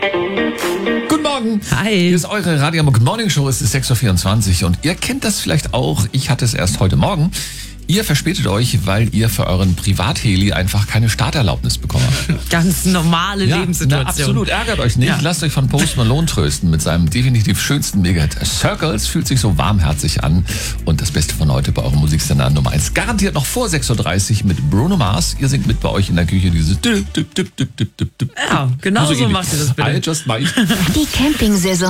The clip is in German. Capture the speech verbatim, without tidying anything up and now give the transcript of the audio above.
Guten Morgen. Hi. Hier ist eure Radio Good Morning Show. Es ist sechs Uhr vierundzwanzig und ihr kennt das vielleicht auch. Ich hatte es erst heute Morgen. Ihr verspätet euch, weil ihr für euren Privatheli einfach keine Starterlaubnis bekommen habt. Ganz normale Ja, Lebenssituation. na, absolut, ärgert euch nicht. Ja. Lasst euch von Post Malone trösten mit seinem definitiv schönsten Megahit. Circles fühlt sich so warmherzig an. Und das Beste von heute bei eurem Musiksender Nummer eins. Garantiert noch vor sechs Uhr dreißig mit Bruno Mars. Ihr singt mit bei euch in der Küche dieses... Ja, genau so ähnlich. macht ihr das bitte. I just might. Die Campingsaison